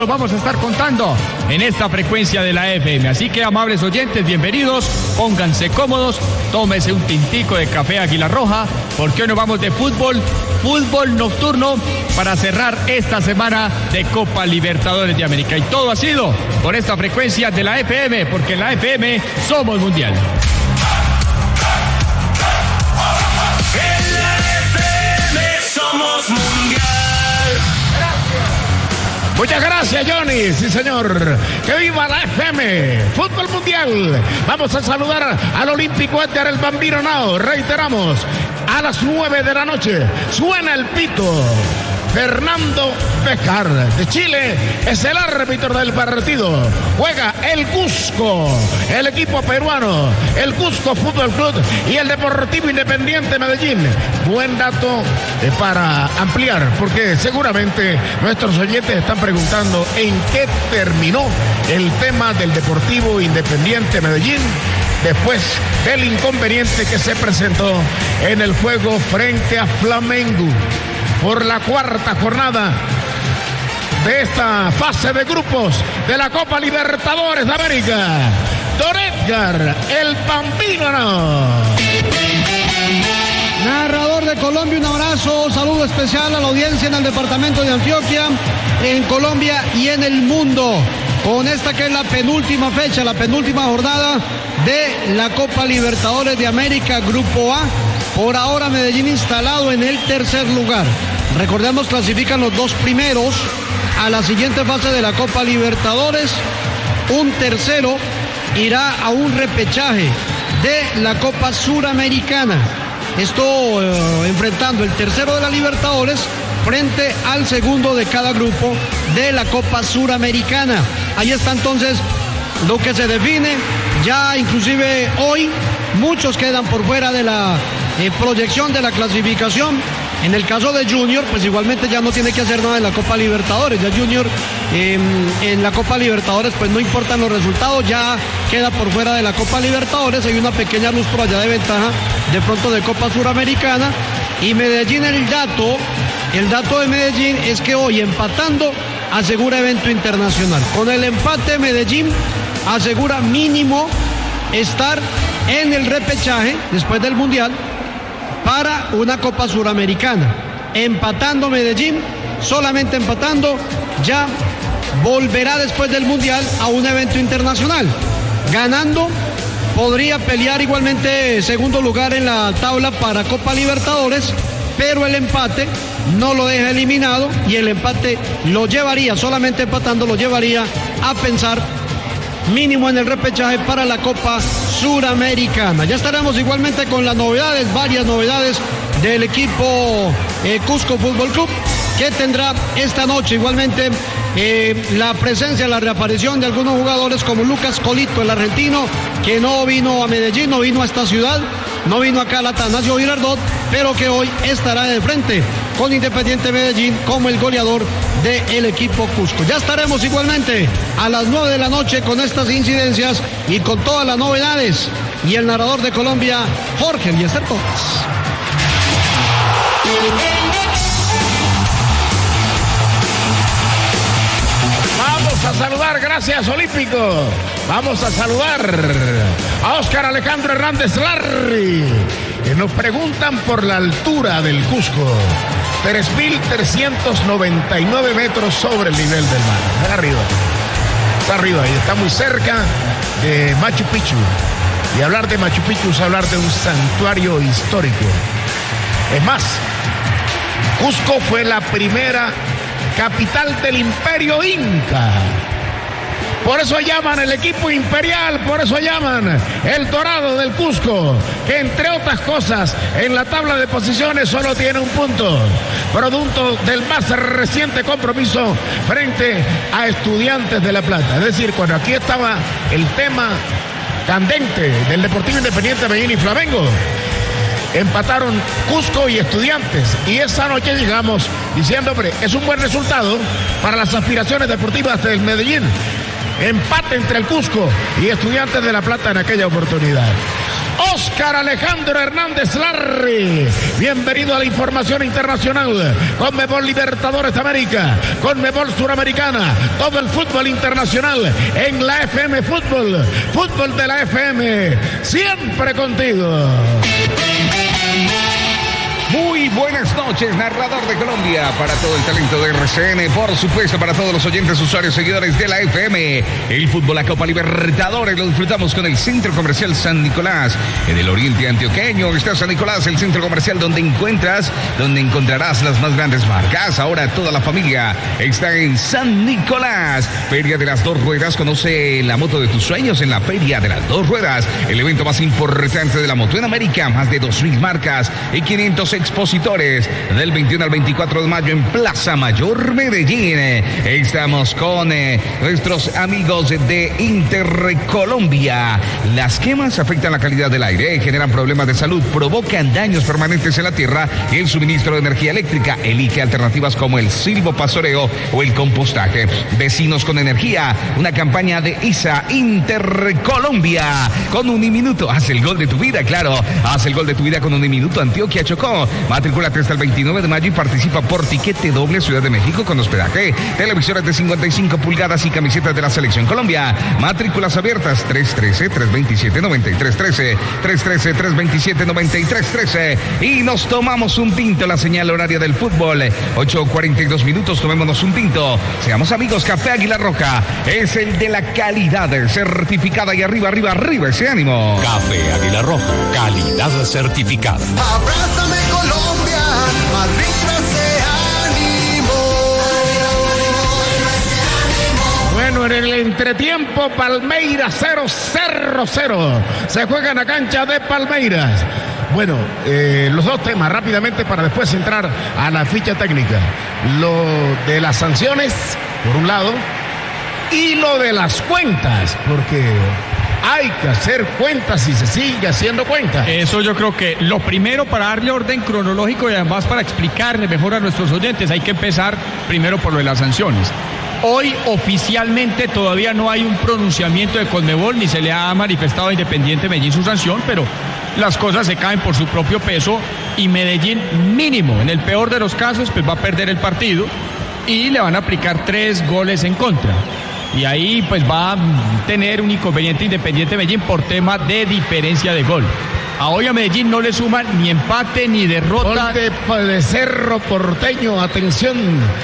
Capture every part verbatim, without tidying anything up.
Lo vamos a estar contando en esta frecuencia de la F M. Así que, amables oyentes, bienvenidos, pónganse cómodos, tómese un tintico de café Águila Roja, porque hoy nos vamos de fútbol, fútbol nocturno, para cerrar esta semana de Copa Libertadores de América. Y todo ha sido por esta frecuencia de la F M, porque en la F M somos mundial. En la F M somos mundial. Muchas gracias, Johnny. Sí, señor. Que viva la F M. Fútbol mundial. Vamos a saludar al Olímpico Edgar el Bambino Nao. Reiteramos, a las nueve de la noche suena el pito. Fernando Bejar de Chile es el árbitro del partido. Juega el Cusco, el equipo peruano, el Cusco Fútbol Club y el Deportivo Independiente Medellín. Buen dato eh, para ampliar, porque seguramente nuestros oyentes están preguntando en qué terminó el tema del Deportivo Independiente Medellín después del inconveniente que se presentó en el juego frente a Flamengo por la cuarta jornada de esta fase de grupos de la Copa Libertadores de América. Don Edgar, el Bambino Nao. Narrador de Colombia, un abrazo, saludo especial a la audiencia en el departamento de Antioquia, en Colombia y en el mundo, con esta que es la penúltima fecha, la penúltima jornada de la Copa Libertadores de América, Grupo A. Por ahora Medellín instalado en el tercer lugar. Recordemos, clasifican los dos primeros a la siguiente fase de la Copa Libertadores. Un tercero irá a un repechaje de la Copa Suramericana. Esto eh, enfrentando el tercero de la Libertadores frente al segundo de cada grupo de la Copa Suramericana. Ahí está entonces lo que se define. Ya inclusive hoy muchos quedan por fuera de la eh, proyección de la clasificación. En el caso de Junior, pues igualmente ya no tiene que hacer nada en la Copa Libertadores. Ya Junior eh, en la Copa Libertadores pues no importan los resultados, ya queda por fuera de la Copa Libertadores. Hay una pequeña luz por allá de ventaja de pronto de Copa Suramericana. Y Medellín, el dato, el dato de Medellín es que hoy empatando asegura evento internacional. Con el empate Medellín asegura mínimo estar en el repechaje después del Mundial para una Copa Suramericana. Empatando Medellín, solamente empatando, ya volverá después del Mundial a un evento internacional. Ganando, podría pelear igualmente segundo lugar en la tabla para Copa Libertadores, pero el empate no lo deja eliminado y el empate lo llevaría, solamente empatando lo llevaría a pensar mínimo en el repechaje para la Copa Suramericana. Ya estaremos igualmente con las novedades, varias novedades del equipo eh, Cusco Fútbol Club, que tendrá esta noche igualmente eh, la presencia, la reaparición de algunos jugadores como Lucas Colito, el argentino, que no vino a Medellín, no vino a esta ciudad, no vino acá al Atanasio Girardot, pero que hoy estará de frente con Independiente Medellín como el goleador del equipo Cusco. Ya estaremos igualmente a las nueve de la noche con estas incidencias y con todas las novedades. Y el narrador de Colombia, Jorge Eliezer Torres. Vamos a saludar, gracias Olímpico. Vamos a saludar a Óscar Alejandro Hernández Larry, que nos preguntan por la altura del Cusco. tres mil trescientos noventa y nueve metros sobre el nivel del mar. Está arriba. Está arriba y está muy cerca de Machu Picchu. Y hablar de Machu Picchu es hablar de un santuario histórico. Es más, Cusco fue la primera capital del Imperio Inca. Por eso llaman el equipo imperial, por eso llaman el Dorado del Cusco, que entre otras cosas en la tabla de posiciones solo tiene un punto, producto del más reciente compromiso frente a Estudiantes de La Plata. Es decir, cuando aquí estaba el tema candente del Deportivo Independiente Medellín y Flamengo, empataron Cusco y Estudiantes, y esa noche llegamos diciendo, hombre, es un buen resultado para las aspiraciones deportivas del Medellín. Empate entre el Cusco y Estudiantes de La Plata en aquella oportunidad. Óscar Alejandro Hernández Larry. Bienvenido a la información internacional. Conmebol Libertadores de América, Conmebol Suramericana, todo el fútbol internacional en la F M Fútbol. Fútbol de la F M, siempre contigo. Muy buenas noches, narrador de Colombia, para todo el talento de R C N, por supuesto para todos los oyentes, usuarios, seguidores de la F M. El fútbol, la Copa Libertadores, lo disfrutamos con el Centro Comercial San Nicolás, en el oriente antioqueño. Está San Nicolás, el centro comercial donde encuentras, donde encontrarás las más grandes marcas. Ahora toda la familia está en San Nicolás. Feria de las Dos Ruedas, conoce la moto de tus sueños en la Feria de las Dos Ruedas, el evento más importante de la moto en América. Más de dos mil marcas y quinientos expositores del veintiuno al veinticuatro de mayo en Plaza Mayor, Medellín. Estamos con eh, nuestros amigos de Intercolombia. Las quemas afectan la calidad del aire, generan problemas de salud, provocan daños permanentes en la tierra y el suministro de energía eléctrica. Elige alternativas como el silvopastoreo o el compostaje. Vecinos con energía, una campaña de I S A Intercolombia. Con Uniminuto, haz el gol de tu vida, claro. Haz el gol de tu vida con Uniminuto. Antioquia Chocó. Matricúlate hasta el veintinueve de mayo y participa por tiquete doble Ciudad de México con hospedaje, televisores de cincuenta y cinco pulgadas y camisetas de la Selección Colombia. Matrículas abiertas tres uno tres, tres dos siete, nueve tres uno tres, tres uno tres, tres dos siete, nueve tres uno tres. Y nos tomamos un tinto, la señal horaria del fútbol. ocho cuarenta y dos minutos, tomémonos un tinto. Seamos amigos, Café Águila Roja es el de la calidad certificada y arriba, arriba, arriba ese ánimo. Café Águila Roja, calidad certificada. Abrázame Colombia, arriba ese ánimo. Bueno, en el entretiempo, Palmeiras cero, Cerro cero. Se juega en la cancha de Palmeiras. Bueno, eh, los dos temas rápidamente para después entrar a la ficha técnica. Lo de las sanciones, por un lado, y lo de las cuentas, porque hay que hacer cuentas y se sigue haciendo cuentas. Eso yo creo que lo primero, para darle orden cronológico y además para explicarle mejor a nuestros oyentes, hay que empezar primero por lo de las sanciones. Hoy oficialmente todavía no hay un pronunciamiento de Conmebol, ni se le ha manifestado a Independiente Medellín su sanción, pero las cosas se caen por su propio peso y Medellín mínimo, en el peor de los casos, pues va a perder el partido y le van a aplicar tres goles en contra. Y ahí pues va a tener un inconveniente Independiente Medellín por tema de diferencia de gol. A hoy a Medellín no le suman ni empate ni derrota. Gol de, de Cerro Porteño, atención.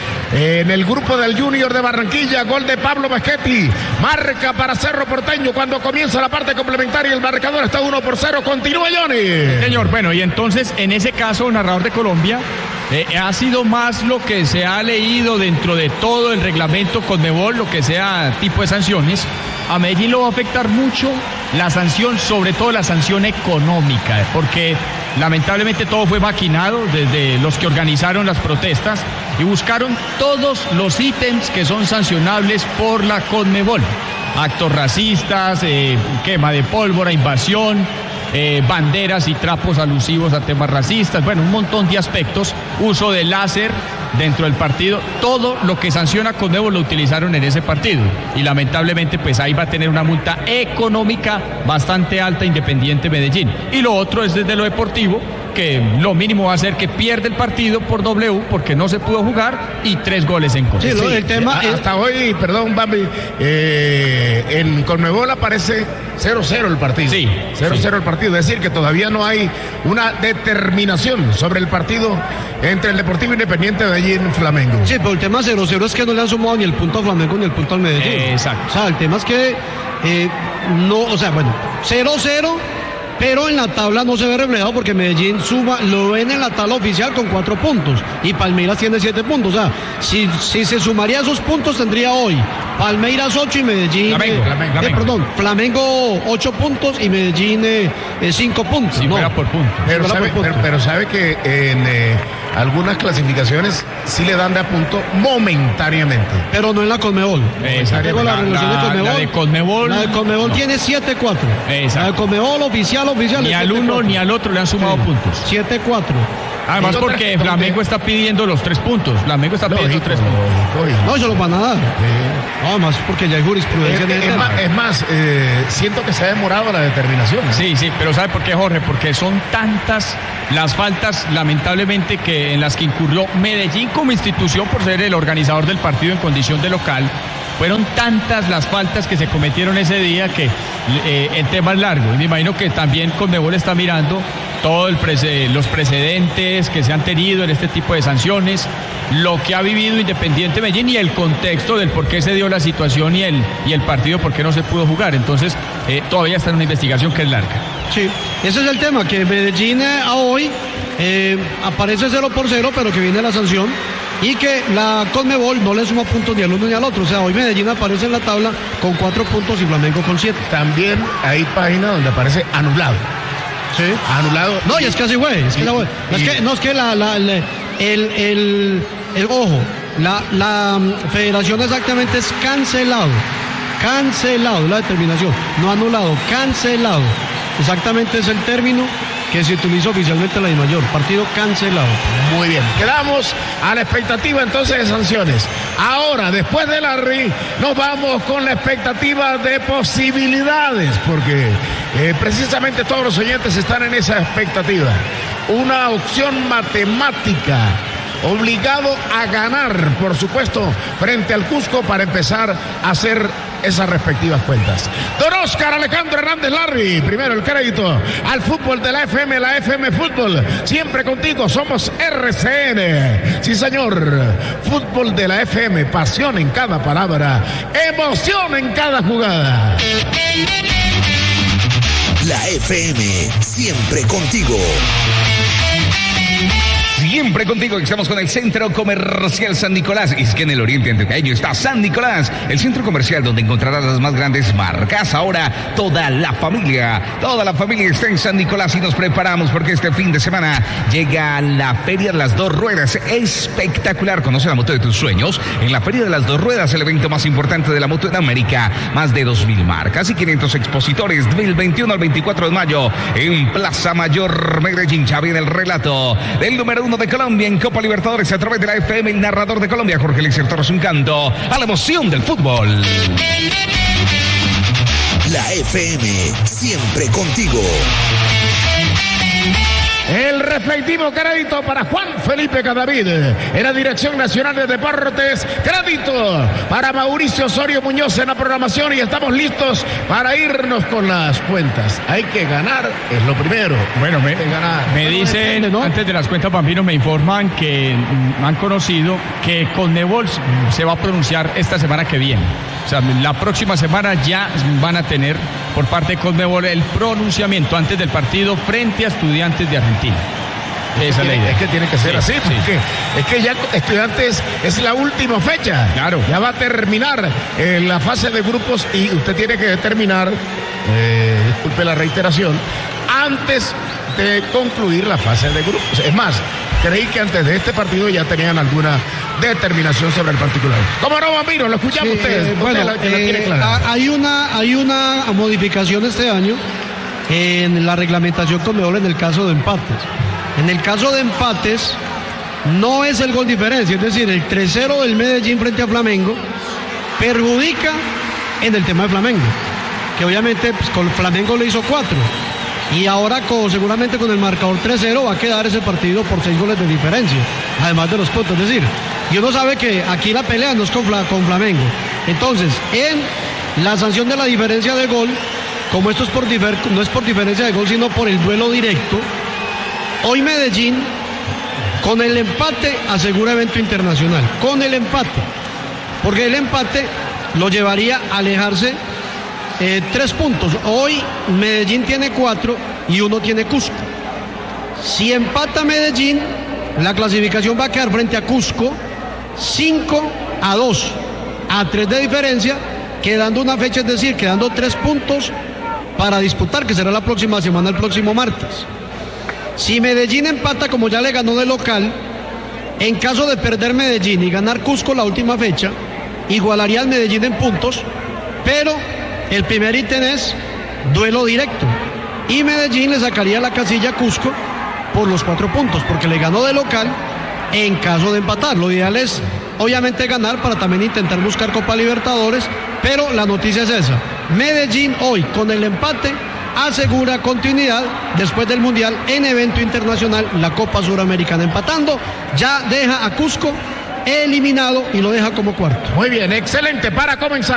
En el grupo del Junior de Barranquilla, gol de Pablo Beschetti. Marca para Cerro Porteño cuando comienza la parte complementaria. El marcador está uno por cero. Continúa, Johnny. Señor, bueno, y entonces en ese caso, narrador de Colombia, eh, ha sido más lo que se ha leído dentro de todo el reglamento Conmebol, lo que sea tipo de sanciones. A Medellín lo va a afectar mucho la sanción, sobre todo la sanción económica, porque lamentablemente todo fue maquinado desde los que organizaron las protestas y buscaron todos los ítems que son sancionables por la Conmebol. Actos racistas, eh, quema de pólvora, invasión, eh, banderas y trapos alusivos a temas racistas, bueno, un montón de aspectos, uso de láser dentro del partido, todo lo que sanciona Conmebol lo utilizaron en ese partido y lamentablemente pues ahí va a tener una multa económica bastante alta Independiente Medellín. Y lo otro es desde lo deportivo, que lo mínimo va a ser que pierde el partido por W porque no se pudo jugar y tres goles en contra. Sí, lo, el tema sí, es... hasta hoy, perdón, Bambi, eh, en Conmebol aparece cero cero el partido. Sí. cero cero sí. el partido, es decir, que todavía no hay una determinación sobre el partido entre el Deportivo Independiente de allí en Flamengo. Sí, pero el tema cero cero es que no le han sumado ni el punto a Flamengo ni el punto al Medellín. Eh, exacto. O sea, el tema es que eh, no, o sea, bueno, cero cero, pero en la tabla no se ve reflejado porque Medellín suma, lo ven en la tabla oficial con cuatro puntos y Palmeiras tiene siete puntos. O sea, si, si se sumaría esos puntos tendría hoy Palmeiras ocho y Medellín. Flamengo, eh, Flamengo, eh, Flamengo. perdón, Flamengo ocho puntos y Medellín eh, eh, cinco puntos. Si no. fuera por punto. Pero Fuera sabe, por punto. pero, pero sabe que en eh, algunas clasificaciones sí le dan de a punto momentáneamente. Pero no en la Conmebol. Exacto. Tengo la, La- resolución la- de Conmebol. la de Conmebol, La de Conmebol no. tiene siete cuatro. Exacto. La de Conmebol oficial, oficial. Ni es al siete uno cuatro. ni al otro le han sumado Sí. puntos. siete cuatro. Además ¿Y porque otra? Flamengo está pidiendo los tres puntos. Flamengo está pidiendo Lógico, tres puntos. lógico. No, se los van a dar. No, además porque ya hay jurisprudencia Es, en el es tema. más, es más, eh, siento que se ha demorado la determinación. ¿no? Sí, sí, pero ¿sabe por qué, Jorge? Porque son tantas las faltas, lamentablemente, que en las que incurrió Medellín como institución por ser el organizador del partido en condición de local. Fueron tantas las faltas que se cometieron ese día que eh, el tema es largo. Y me imagino que también Conmebol está mirando todos prece- los precedentes que se han tenido en este tipo de sanciones, lo que ha vivido Independiente Medellín y el contexto del por qué se dio la situación y el, y el partido por qué no se pudo jugar. Entonces, eh, todavía está en una investigación que es larga. Sí, ese es el tema, que Medellín eh, a hoy eh, aparece cero por cero, pero que viene la sanción y que la Conmebol no le suma puntos ni al uno ni al otro. O sea, hoy Medellín aparece en la tabla con cuatro puntos y Flamengo con siete. También hay páginas donde aparece anulado. Sí. Anulado. No, y es que así fue. Es que la- no, es que, no es que la, la- la- el, el, el- ojo, la, la mm, federación exactamente es cancelado. Cancelado la determinación, no anulado, cancelado. Exactamente es el término que se utiliza oficialmente en la DIMAYOR. Partido cancelado. Muy bien, quedamos a la expectativa entonces de sanciones. Ahora, después de Larry, nos vamos con la expectativa de posibilidades, porque eh, precisamente todos los oyentes están en esa expectativa. Una opción matemática, obligado a ganar, por supuesto, frente al Cusco para empezar a hacer esas respectivas cuentas. Don Oscar Alejandro Hernández Larry, primero el crédito al fútbol de la F M, la F M Fútbol, siempre contigo, somos R C N. Sí, señor, fútbol de la F M, pasión en cada palabra, emoción en cada jugada. La F M, siempre contigo. Siempre contigo, estamos con el Centro Comercial San Nicolás. Y es que en el oriente antioqueño está San Nicolás, el centro comercial donde encontrarás las más grandes marcas. Ahora toda la familia, toda la familia está en San Nicolás y nos preparamos porque este fin de semana llega la Feria de las Dos Ruedas. Espectacular, conoce la moto de tus sueños. En la Feria de las Dos Ruedas, el evento más importante de la moto en América. Más de dos mil marcas y quinientos expositores del veintiuno al veinticuatro de mayo en Plaza Mayor, Medellín. Ya viene el relato del número uno de Colombia en Copa Libertadores a través de la F M, el narrador de Colombia, Jorge Eliezer Torres, un canto a la emoción del fútbol. La F M, siempre contigo. El respectivo crédito para Juan Felipe Cadavid en la Dirección Nacional de Deportes. Crédito para Mauricio Osorio Muñoz en la programación y estamos listos para irnos con las cuentas. Hay que ganar, es lo primero. Bueno, me, Hay que ganar. me dicen, ¿no? Antes de las cuentas, Bambino, me informan que mm, han conocido que Conmebol mm, se va a pronunciar esta semana que viene. O sea, la próxima semana ya van a tener por parte de Conmebol el pronunciamiento antes del partido frente a Estudiantes de Argentina. Esa es la idea. Es que tiene que ser Sí, así, sí. porque es que ya Estudiantes es la última fecha. Claro. Ya va a terminar eh, la fase de grupos y usted tiene que determinar, eh, disculpe la reiteración, antes de concluir la fase de grupos. Es más, creí que antes de este partido ya tenían alguna determinación sobre el particular. ¿Cómo no, Bambino? Lo escuchamos Sí, ustedes. eh, Usted bueno, la- que la tiene eh, clara. ha- hay una hay una modificación este año en la reglamentación Conmebol en el caso de empates. En el caso de empates no es el gol diferencia, es decir, el tres cero del Medellín frente a Flamengo perjudica en el tema de Flamengo, que obviamente pues, con Flamengo le hizo cuatro. Y ahora con, seguramente con el marcador tres cero va a quedar ese partido por seis goles de diferencia, además de los puntos. Es decir, y uno sabe que aquí la pelea no es con, Fla, con Flamengo. Entonces, en la sanción de la diferencia de gol, como esto es por difer, no es por diferencia de gol, sino por el duelo directo, hoy Medellín, con el empate, asegura evento internacional. Con el empate. Porque el empate lo llevaría a alejarse Eh, tres puntos. Hoy Medellín tiene cuatro y uno tiene Cusco. Si empata Medellín, la clasificación va a quedar frente a Cusco cinco a dos, a tres de diferencia, quedando una fecha, es decir, quedando tres puntos para disputar, que será la próxima semana, el próximo martes. Si Medellín empata, como ya le ganó de local, en caso de perder Medellín y ganar Cusco la última fecha, igualaría al Medellín en puntos, pero el primer ítem es duelo directo y Medellín le sacaría la casilla a Cusco por los cuatro puntos, porque le ganó de local en caso de empatar. Lo ideal es obviamente ganar para también intentar buscar Copa Libertadores, pero la noticia es esa. Medellín hoy con el empate asegura continuidad después del Mundial en evento internacional, la Copa Suramericana. Empatando ya deja a Cusco eliminado y lo deja como cuarto. Muy bien, excelente para comenzar.